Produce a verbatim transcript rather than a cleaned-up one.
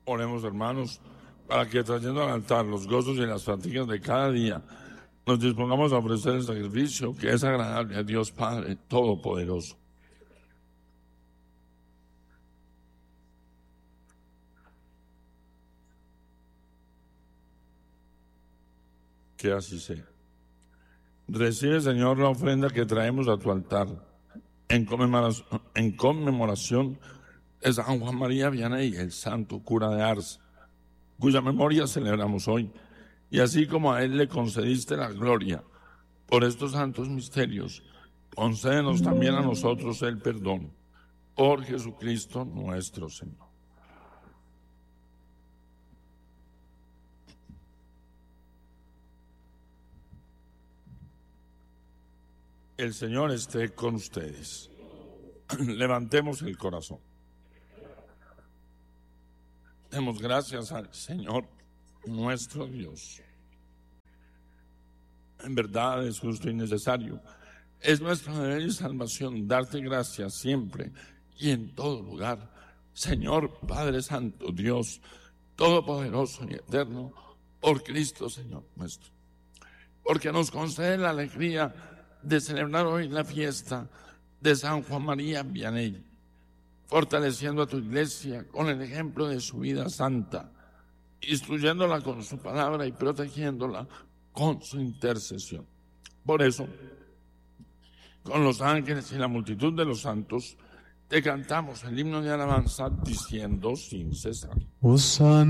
Oremos, hermanos, para que trayendo al altar los gozos y las fatigas de cada día, nos dispongamos a ofrecer el sacrificio que es agradable a Dios Padre Todopoderoso. Que así sea. Recibe, Señor, la ofrenda que traemos a tu altar en conmemoración, en conmemoración de San Juan María Vianney, el santo cura de Ars, cuya memoria celebramos hoy, y así como a él le concediste la gloria por estos santos misterios, concédenos también a nosotros el perdón, por Jesucristo nuestro Señor. El Señor esté con ustedes. Levantemos el corazón. Demos gracias al Señor nuestro Dios. En verdad es justo y necesario. Es nuestra deber y salvación darte gracias siempre y en todo lugar. Señor Padre Santo, Dios Todopoderoso y Eterno, por Cristo Señor nuestro. Porque nos concede la alegría de celebrar hoy la fiesta de San Juan María Vianney, fortaleciendo a tu iglesia con el ejemplo de su vida santa, instruyéndola con su palabra y protegiéndola con su intercesión. Por eso, con los ángeles y la multitud de los santos, te cantamos el himno de alabanza diciendo sin cesar: Hosanna.